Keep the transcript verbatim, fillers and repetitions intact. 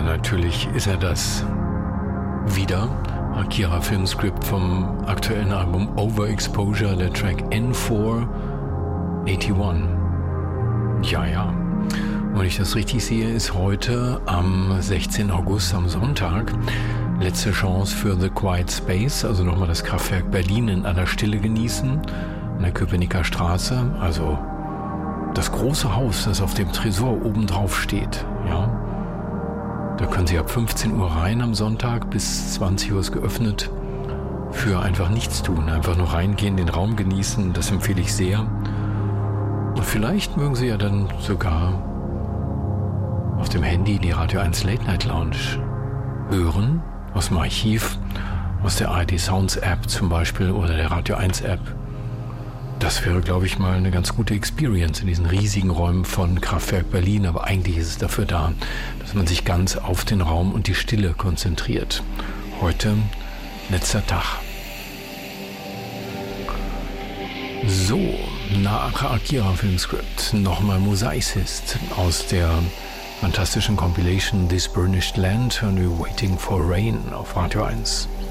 natürlich ist er das. Wieder Akira Filmscript vom aktuellen Album Overexposure, der Track N vier einundachtzig. Ja, ja. Wenn ich das richtig sehe, ist heute am sechzehnten August, am Sonntag, letzte Chance für The Quiet Space, also nochmal das Kraftwerk Berlin in aller Stille genießen, an der Köpenicker Straße, also das große Haus, das auf dem Tresor oben drauf steht, ja. Da können Sie ab fünfzehn Uhr rein am Sonntag, bis zwanzig Uhr ist geöffnet, für einfach nichts tun, einfach nur reingehen, den Raum genießen, das empfehle ich sehr. Und vielleicht mögen Sie ja dann sogar auf dem Handy die Radio eins Late Night Lounge hören, aus dem Archiv, aus der A R D Sounds App zum Beispiel oder der Radio eins App. Das wäre, glaube ich, mal eine ganz gute Experience in diesen riesigen Räumen von Kraftwerk Berlin. Aber eigentlich ist es dafür da, dass man sich ganz auf den Raum und die Stille konzentriert. Heute letzter Tag. So, nach Akira Filmscript nochmal Mosaicist aus der fantastischen Compilation This Burnished Land hören wir Waiting for Rain auf Radio eins.